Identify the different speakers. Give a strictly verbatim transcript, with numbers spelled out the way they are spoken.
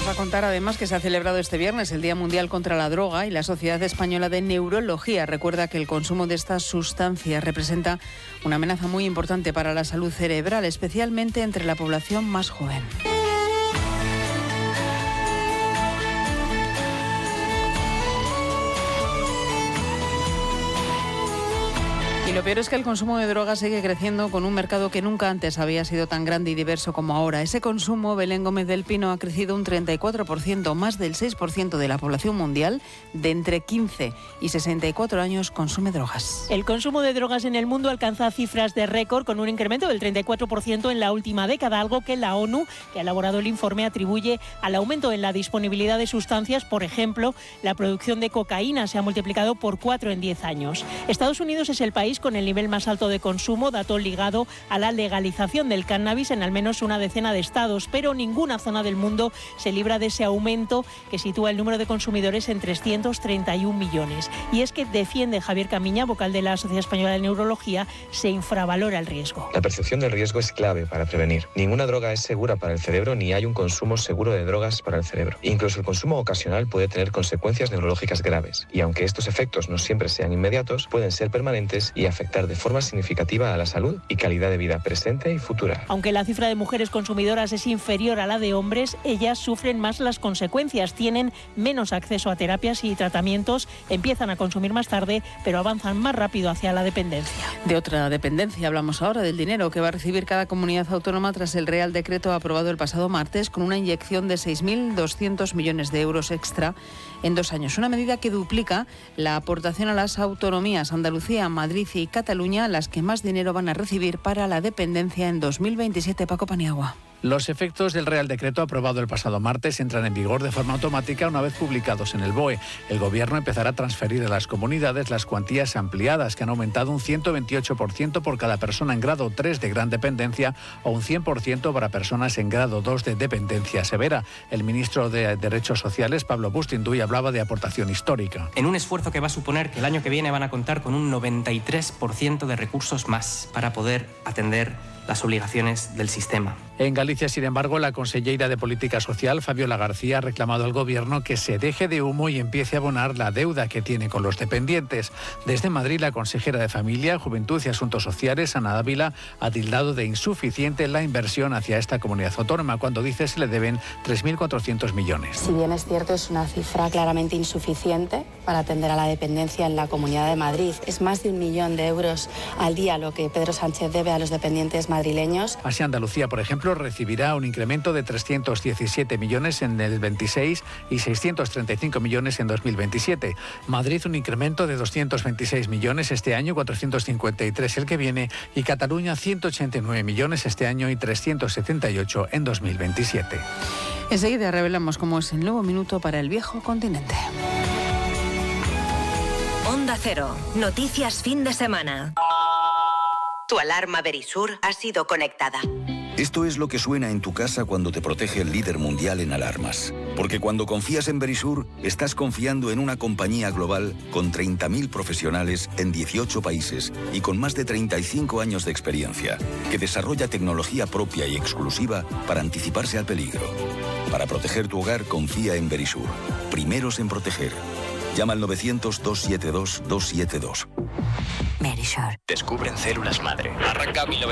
Speaker 1: a contar además que se ha celebrado este viernes el Día Mundial contra la Droga y la Sociedad Española de Neurología recuerda que el consumo de estas sustancias representa una amenaza muy importante para la salud cerebral, especialmente entre la población más joven. Y lo peor es que el consumo de drogas sigue creciendo con un mercado que nunca antes había sido tan grande y diverso como ahora. Ese consumo, Belén Gómez del Pino, ha crecido un treinta y cuatro por ciento, más del seis por ciento de la población mundial de entre quince y sesenta y cuatro años consume drogas.
Speaker 2: El consumo de drogas en el mundo alcanza cifras de récord con un incremento del treinta y cuatro por ciento en la última década, algo que la ONU, que ha elaborado el informe, atribuye al aumento en la disponibilidad de sustancias. Por ejemplo, la producción de cocaína se ha multiplicado por cuatro en diez años. Estados Unidos es el país con el nivel más alto de consumo, dato ligado a la legalización del cannabis en al menos una decena de estados, pero ninguna zona del mundo se libra de ese aumento que sitúa el número de consumidores en trescientos treinta y un millones. Y es que, defiende Javier Camiña, vocal de la Sociedad Española de Neurología, se infravalora el riesgo.
Speaker 3: La percepción del riesgo es clave para prevenir. Ninguna droga es segura para el cerebro ni hay un consumo seguro de drogas para el cerebro. Incluso el consumo ocasional puede tener consecuencias neurológicas graves y aunque estos efectos no siempre sean inmediatos, pueden ser permanentes y afectar de forma significativa a la salud y calidad de vida presente y futura.
Speaker 2: Aunque la cifra de mujeres consumidoras es inferior a la de hombres, ellas sufren más las consecuencias, tienen menos acceso a terapias y tratamientos, empiezan a consumir más tarde, pero avanzan más rápido hacia la dependencia.
Speaker 1: De otra dependencia hablamos ahora, del dinero que va a recibir cada comunidad autónoma tras el Real Decreto aprobado el pasado martes con una inyección de seis mil doscientos millones de euros extra en dos años. Una medida que duplica la aportación a las autonomías Andalucía, Madrid y Cataluña, las que más dinero van a recibir para la dependencia en dos mil veintisiete. Paco Paniagua.
Speaker 4: Los efectos del Real Decreto aprobado el pasado martes entran en vigor de forma automática una vez publicados en el B O E. El Gobierno empezará a transferir a las comunidades las cuantías ampliadas, que han aumentado un ciento veintiocho por ciento por cada persona en grado tres de gran dependencia o un cien por ciento para personas en grado dos de dependencia severa. El ministro de Derechos Sociales, Pablo Bustinduy, hablaba de aportación histórica.
Speaker 5: En un esfuerzo que va a suponer que el año que viene van a contar con un noventa y tres por ciento de recursos más para poder atender las obligaciones del sistema.
Speaker 4: En Galicia, sin embargo, la consellera de Política Social, Fabiola García, ha reclamado al Gobierno que se deje de humo y empiece a abonar la deuda que tiene con los dependientes. Desde Madrid, la consejera de Familia, Juventud y Asuntos Sociales, Ana Dávila, ha tildado de insuficiente la inversión hacia esta comunidad autónoma, cuando dice se le deben tres mil cuatrocientos millones.
Speaker 6: Si bien es cierto, es una cifra claramente insuficiente para atender a la dependencia en la Comunidad de Madrid. Es más de un millón de euros al día lo que Pedro Sánchez debe a los dependientes madrileños.
Speaker 4: Así, Andalucía, por ejemplo, recibirá un incremento de trescientos diecisiete millones en el veintiséis y seiscientos treinta y cinco millones en dos mil veintisiete. Madrid, un incremento de doscientos veintiséis millones este año, cuatrocientos cincuenta y tres el que viene, y Cataluña, ciento ochenta y nueve millones este año y trescientos setenta y ocho en dos mil veintisiete.
Speaker 1: Enseguida revelamos cómo es el nuevo minuto para el viejo continente.
Speaker 7: Onda Cero, noticias fin de semana. Tu alarma Verisur ha sido conectada.
Speaker 8: Esto es lo que suena en tu casa cuando te protege el líder mundial en alarmas. Porque cuando confías en Verisur, estás confiando en una compañía global con treinta mil profesionales en dieciocho países y con más de treinta y cinco años de experiencia, que desarrolla tecnología propia y exclusiva para anticiparse al peligro. Para proteger tu hogar, confía en Verisur. Primeros en proteger. Llama al novecientos, doscientos setenta y dos, doscientos setenta y dos.
Speaker 7: Verisur.
Speaker 9: Descubren células madre. Arranca mil novecientos